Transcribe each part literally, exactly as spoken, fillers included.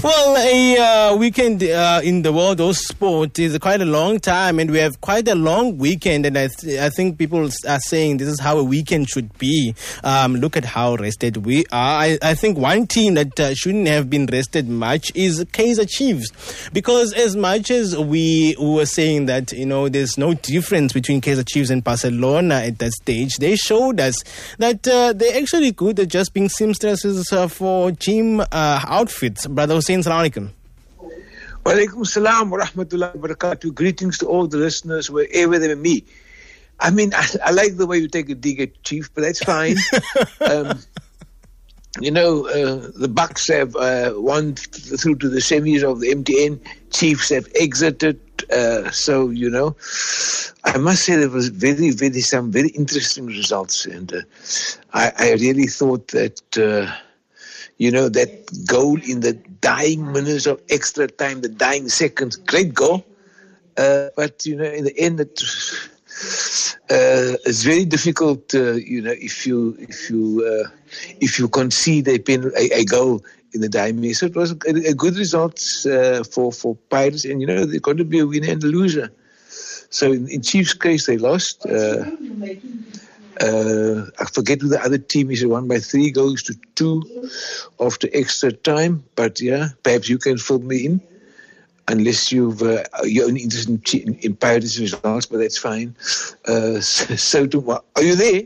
Well, a uh, weekend uh, in the world of sport is quite a long time, and we have quite a long weekend, and I, th- I think people are saying this is how a weekend should be. Um, look at how rested we are. I, I think one team that uh, shouldn't have been rested much is Kaizer Chiefs, because as much as we were saying that, you know, there's no difference between Kaizer Chiefs and Barcelona at that stage, they showed us that uh, they're actually good at just being seamstresses uh, for gym uh, outfits. Brother Hussein, Salaam alaikum. Wa alaikum salam wa rahmatullahi wa barakatuh. Greetings to all the listeners wherever they may be. I mean, I, I like the way you take a dig at Chief, but that's fine. um, you know, uh, the Bucks have uh, won th- through to the semis of the M T N. Chiefs have exited. Uh, so, you know, I must say there was very, very, some very interesting results. And uh, I, I really thought that... Uh, You know, that goal in the dying minutes of extra time, the dying seconds, great goal. Uh, but, you know, in the end, it, uh, it's very difficult, uh, you know, if you if you, uh, if you concede a, pen, a, a goal in the dying minutes. So it was a, a good result uh, for, for Pirates. And, you know, they're going to be a winner and a loser. So in, in Chiefs' case, they lost. Uh, Uh, I forget who the other team is. They won by three goals to two after extra time. But yeah, perhaps you can fill me in, unless you've uh, you're only interested in, in Pirates results. But that's fine. Uh, so, so tomorrow, are you there?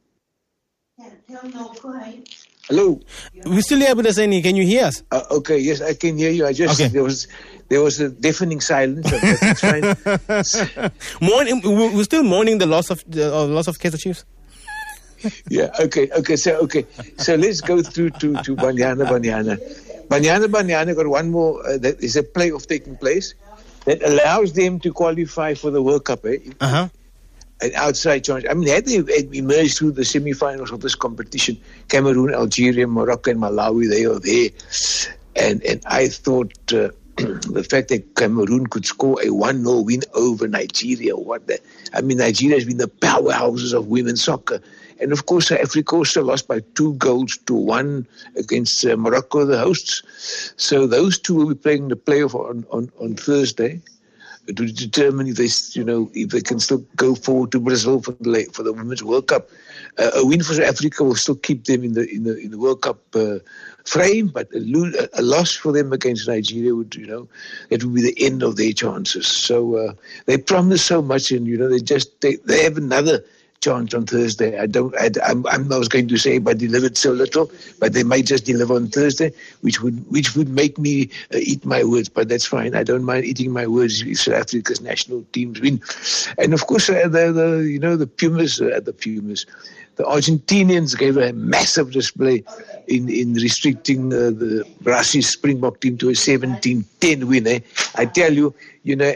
Hello. We're still able to say, can you hear us? Uh, okay, yes, I can hear you. I just okay. there was there was a deafening silence. But that's fine. Mourning, we're still mourning the loss of the uh, loss of Kaizer Chiefs. Yeah. Okay. Okay. So okay. So let's go through to to Banyana Banyana. Banyana Banyana got one more. Uh, there is a playoff taking place that allows them to qualify for the World Cup. Eh? Uh huh. An outside chance. I mean, had they emerged through the semi-finals of this competition, Cameroon, Algeria, Morocco, and Malawi, they are there. And and I thought uh, the fact that Cameroon could score a one nil win over Nigeria, what the, I mean, Nigeria has been the powerhouses of women's soccer. And of course, South Africa also lost by two goals to one against uh, Morocco, the hosts. So those two will be playing the playoff on, on, on Thursday to determine if they, you know, if they can still go forward to Brazil for the for the Women's World Cup. Uh, a win for South Africa will still keep them in the in the in the World Cup uh, frame, but a, lo- a loss for them against Nigeria would, you know, it would be the end of their chances. So uh, they promise so much, and you know, they just they, they have another chance on Thursday. I don't. I, I'm, I'm. I was going to say, but delivered so little, but they might just deliver on Thursday, which would which would make me uh, eat my words. But that's fine. I don't mind eating my words if South Africa's national teams win. And of course, uh, the, the you know the Pumas, uh, the Pumas, the Argentinians gave a massive display in in restricting uh, the Brazil Springbok team to a seventeen ten win. Eh? I tell you. You know,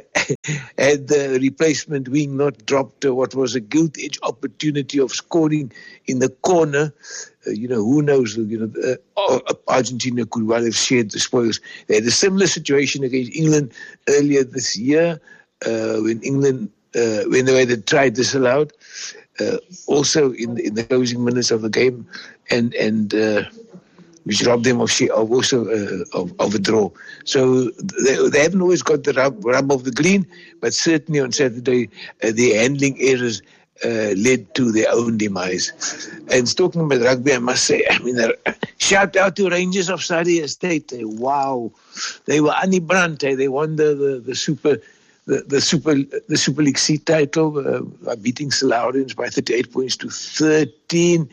had the replacement wing not dropped uh, what was a gilt-edged opportunity of scoring in the corner, uh, you know, who knows, you know, uh, Argentina could well have shared the spoils. They had a similar situation against England earlier this year uh, when England, uh, when they had tried disallowed, uh, also in, in the closing minutes of the game, and, and, uh, which robbed them of, of also uh, of, of a draw. So they, they haven't always got the rub, rub of the green, but certainly on Saturday, uh, the handling errors uh, led to their own demise. And talking about rugby, I must say, I mean, uh, shout out to Rangers of Saudi Estate. Uh, wow, they were Annie Brandt. Uh, they won the the, the super. The, the super the Super League C title, uh, by beating Salaurians by thirty-eight points to thirteen.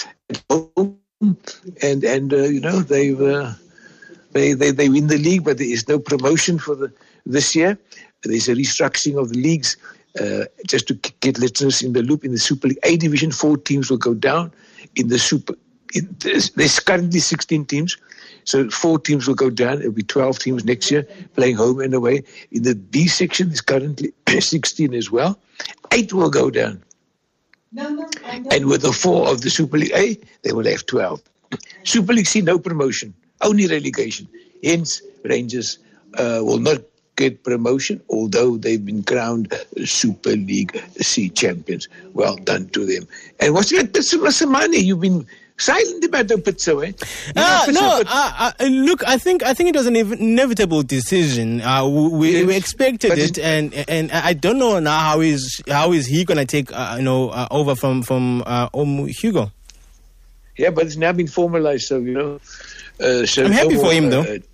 And and uh, you know they've uh, they, they they win the league, but there is no promotion for the this year. There's a restructuring of the leagues. Uh, just to get listeners in the loop, in the Super League A division, four teams will go down. In the Super, in, there's, there's currently sixteen teams, so four teams will go down. It'll be twelve teams next year playing home and away. In the B section, there's currently sixteen as well. Eight will go down. And with the four of the Super League A, they will have twelve. Super League C, no promotion, only relegation. Hence, Rangers uh, will not get promotion, although they've been crowned Super League C champions. Well done to them. And what's that, Masamani? You've been silent about the Pitso, eh? Uh, no, uh, uh, look, I think I think it was an inevitable decision. Uh, we yes, we expected it, and and I don't know now how is how is he going to take uh, you know uh, over from from uh, Om Hugo. Yeah, but it's now been formalized, so you know. Uh, so I'm happy no for more, him, though. Uh,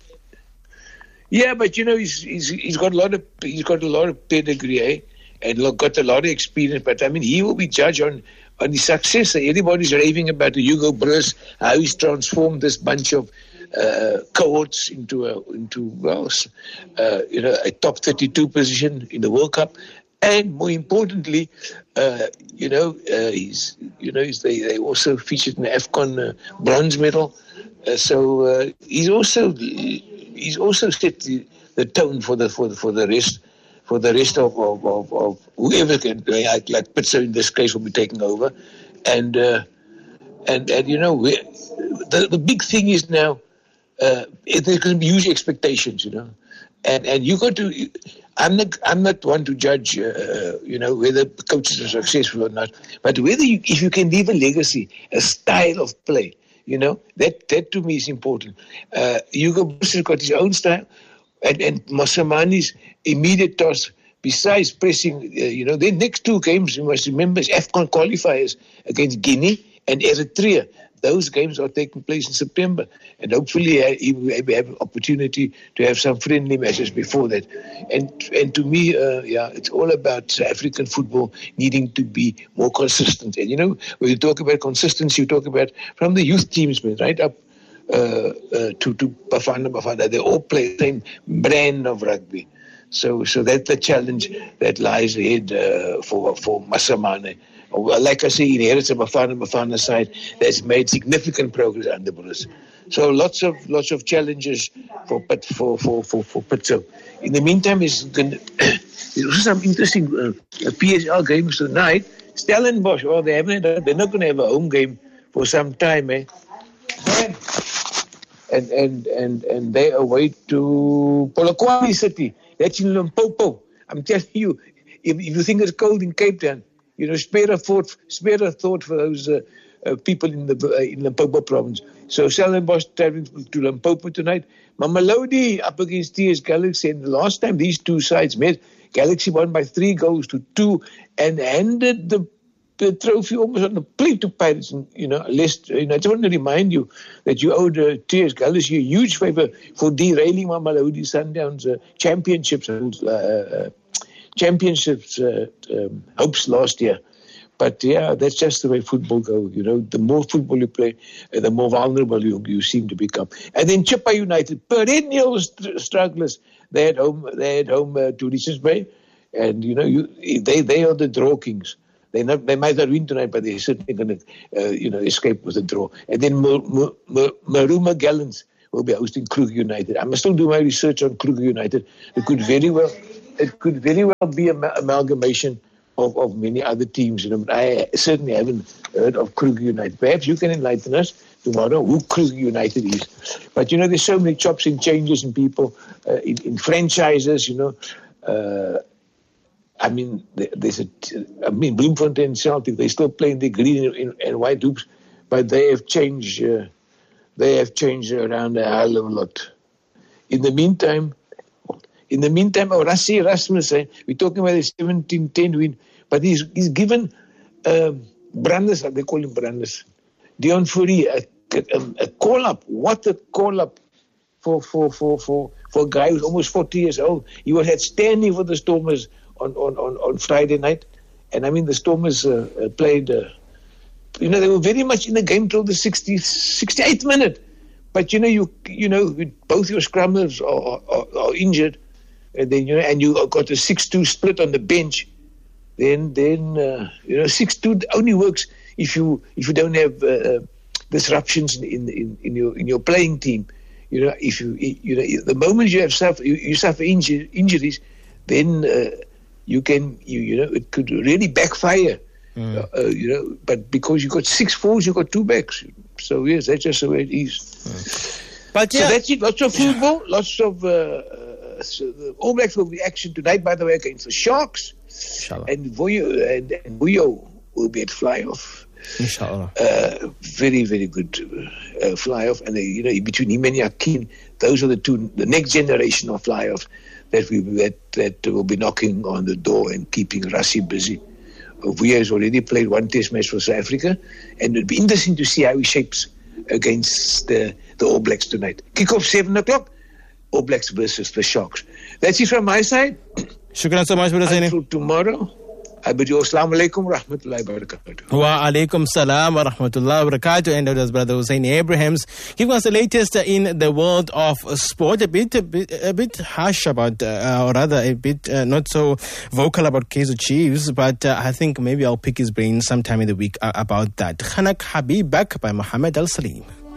yeah, but you know he's he's he's got a lot of he's got a lot of pedigree, eh? And look, got a lot of experience. But I mean, he will be judged on. On the success, everybody's raving about the Hugo Broos, how he's transformed this bunch of uh, cohorts into a into well, uh, you know, a top thirty-two position in the World Cup, and more importantly, uh, you know, uh, he's you know he's, they they also featured in the AFCON uh, bronze medal, uh, so uh, he's also he's also set the, the tone for the for the, for the rest. For the rest of, of, of, of whoever can, like, like Pitso in this case, will be taking over, and uh, and and you know, we, the the big thing is now uh, it, there's going to be huge expectations, you know, and and you got to. I'm not I'm not one to judge, uh, you know, whether coaches are successful or not, but whether you, if you can leave a legacy, a style of play, you know, that that to me is important. Uh, Hugo Broos has got his own style. And, and Mosamani's immediate task, besides pressing, uh, you know, their next two games, you must remember, is AFCON qualifiers against Guinea and Eritrea. Those games are taking place in September. And hopefully uh, he will have an opportunity to have some friendly matches before that. And and to me, uh, yeah, it's all about South African football needing to be more consistent. And, you know, when you talk about consistency, you talk about from the youth teams, right up. Uh, uh, to to Bafana Bafana, they all play the same brand of rugby. So so that's the challenge that lies ahead uh, for for Masamane. Like I say, inherits a Bafana Bafana side that's made significant progress under Broos. So lots of lots of challenges for for for for for Pitso. In the meantime, is there's also some interesting uh, P S L games tonight. Stellenbosch, well, they haven't they're not going to have a home game for some time, eh? And and and and they away to Polokwane City. That's in Limpopo. I'm telling you, if, if you think it's cold in Cape Town, you know, spare a thought, spare a thought for those uh, uh, people in the uh, in Limpopo province. So Stellenbosch traveling to Limpopo tonight. Mamelodi up against T S Galaxy. And the last time these two sides met, Galaxy won by three goals to two and handed the the trophy almost on the plate to Pirates. And, you know, lest, you know, I just want to remind you that you owed uh, T S Galaxy a huge favor for derailing Mamelodi Sundowns uh, championships, uh, uh, championships uh, um, hopes last year. But yeah, that's just the way football goes. You know, the more football you play, uh, the more vulnerable you, you seem to become. And then Chippa United, perennial st- strugglers. They had home, they had home uh, to Richards Bay, and you know, you, they they are the draw kings. They not, they might not win tonight, but they're certainly going to, uh, you know, escape with a draw. And then Maruma Gallants will be hosting Kruger United. I must still do my research on Kruger United. It could very well, it could very well be an amalgamation of, of many other teams. You know, but I certainly haven't heard of Kruger United. Perhaps you can enlighten us tomorrow who Kruger United is. But you know, there's so many chops and changes in people, uh, in, in franchises. You know. Uh, I mean, there's a, I mean, Bloemfontein Celtic, they still playing the green and white hoops, but they have changed, uh, they have changed around a hell of a lot. In the meantime, in the meantime, oh, Rassie Erasmus, eh, we're talking about a seventeen ten win, but he's, he's given um, Brandes, they call him Brandes, Dion Fourie, a, a, a call-up. What a call-up for, for, for, for, for a guy who's almost forty years old. He was outstanding for the Stormers On, on, on, on Friday night. And I mean, the Stormers uh, uh, played, uh, you know, they were very much in the game till the sixtieth, sixty-eighth minute. But, you know, you you know, both your scrummers are, are, are injured. And then, you know, and you got a six two split on the bench. Then, then uh, you know, six two only works if you if you don't have uh, disruptions in, in, in, your, in your playing team. You know, if you, you know, the moment you have suffer, you, you suffer inju- injuries, then... Uh, You can, you, you know, it could really backfire, mm. uh, uh, you know, but because you got six forwards, you got two backs. So, yes, that's just the way it is. Mm. But, yeah. So that's it. Lots of football, lots of, uh, uh, so the All Blacks will be action tonight, by the way, against the Sharks. Shalom. And Vuyo and, and Vuyo will be at fly-off. Inshallah. Uh, very, very good uh, fly-off. And, uh, you know, between him and Yakin, those are the two, the next generation of fly-offs that we that, that will be knocking on the door and keeping Rassie busy. Vuyia has already played one test match for South Africa, and it'll be interesting to see how he shapes against the, the All Blacks tonight. Kick off seven o'clock, All Blacks versus the Sharks. That's it from my side. Shukran so much, Brother Hussein. Until tomorrow, I bid you assalamu alaikum wa rahmatullahi wa barakatuh. Wa alaikum salam wa rahmatullahi wa barakatuh. And that was Brother Hussein Abrahams giving us the latest in the world of sport. A bit, a bit, a bit harsh about, uh, or rather a bit uh, not so vocal about Kaizer Chiefs, but uh, I think maybe I'll pick his brain sometime in the week uh, about that. Khanak Habib back by Mohammed Al Salim.